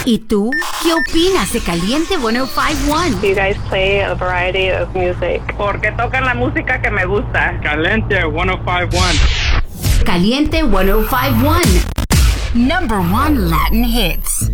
¿Y tú? ¿Qué opinas de Caliente 105.1? You guys play a variety of music. Porque tocan la música que me gusta. Caliente 105.1. Caliente 105.1. Number 1 Latin hits.